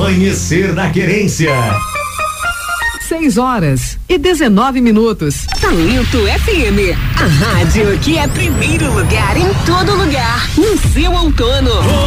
Amanhecer na Querência. 6h19. Talento FM, a rádio que é primeiro lugar em todo lugar, no seu outono.